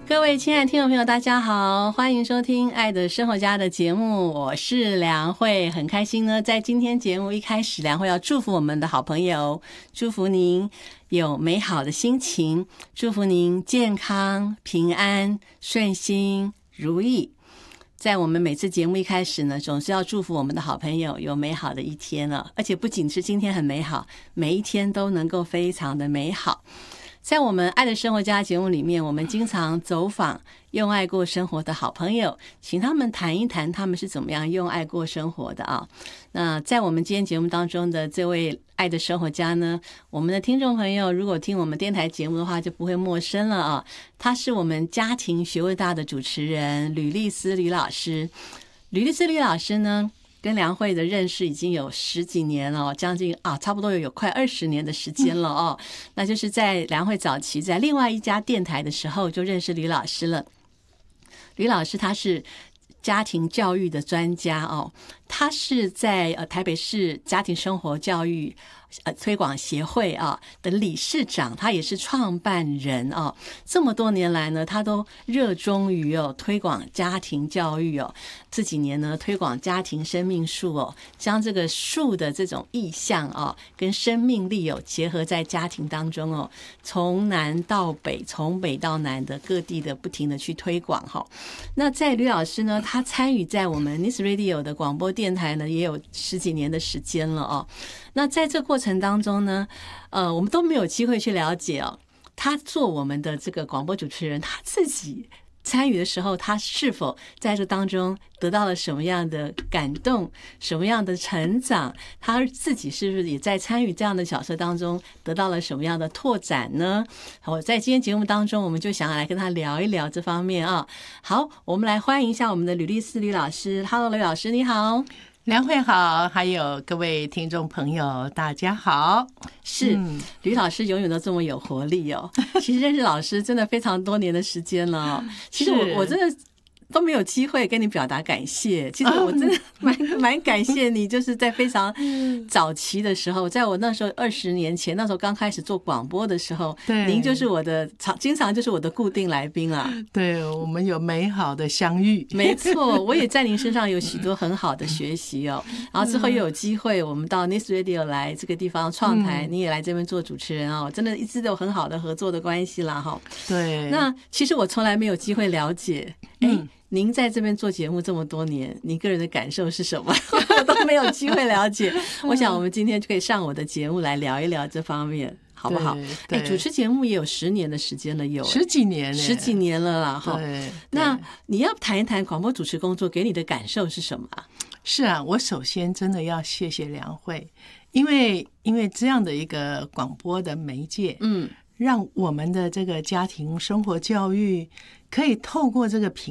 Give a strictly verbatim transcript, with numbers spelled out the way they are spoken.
各位亲爱的听众朋友大家好，欢迎收听爱的生活家的节目，我是梁慧。很开心呢，在今天节目一开始，梁慧要祝福我们的好朋友，祝福您有美好的心情，祝福您健康平安顺心如意。在我们每次节目一开始呢，总是要祝福我们的好朋友有美好的一天了，而且不仅是今天很美好，每一天都能够非常的美好。在我们爱的生活家节目里面，我们经常走访用爱过生活的好朋友，请他们谈一谈他们是怎么样用爱过生活的啊。那在我们今天节目当中的这位爱的生活家呢，我们的听众朋友如果听我们电台节目的话就不会陌生了啊。他是我们家庭学问大的主持人吕丽丝吕老师。吕丽丝吕老师呢，跟梁慧的认识已经有十几年了，将近啊，差不多有有快二十年的时间了哦。那就是在梁慧早期在另外一家电台的时候就认识吕老师了。吕老师他是家庭教育的专家哦，他是在呃台北市家庭生活教育呃推广协会啊的理事长，他也是创办人哦。这么多年来呢，他都热衷于哦推广家庭教育哦。这几年呢，推广家庭生命树哦，将这个树的这种意象哦，跟生命力哦结合在家庭当中哦，从南到北，从北到南的各地的不停的去推广哈、哦。那在吕老师呢，他参与在我们 Nice Radio 的广播电台呢，也有十几年的时间了哦。那在这过程当中呢，呃，我们都没有机会去了解哦，他做我们的这个广播主持人，他自己参与的时候，他是否在这当中得到了什么样的感动，什么样的成长？他自己是不是也在参与这样的角色当中得到了什么样的拓展呢？好，在今天节目当中，我们就想要来跟他聊一聊这方面啊。好，我们来欢迎一下我们的吕丽丝吕老师。Hello， 吕老师，你好。 梁慧好，还有各位听众朋友大家好。 是、嗯、吕老师永远都这么有活力哦。其实认识老师真的非常多年的时间了、哦、其实我我真的都没有机会跟你表达感谢，其实我真的蛮蛮感谢你，就是在非常早期的时候，在我那时候二十年前，那时候刚开始做广播的时候，对，您就是我的常经常就是我的固定来宾啊。 对，我们有美好的相遇。 没错，我也在您身上有许多很好的学习哦。然后之后又有机会，我们到 Nice Radio 来这个地方创台，嗯、你也来这边做主持人哦，真的一直都有很好的合作的关系啦哈。对，那其实我从来没有机会了解，哎、嗯。您在这边做节目这么多年，您个人的感受是什么？我都没有机会了解。我想我们今天就可以上我的节目来聊一聊这方面，好不好？哎，主持节目也有十年的时间了，有十几年， 十几年了啦。哈，那你要谈一谈广播主持工作给你的感受是什么啊？ 是啊，我首先真的要谢谢梁慧，因为因为这样的一个广播的媒介，嗯，让我们的这个家庭生活教育可以透过这个频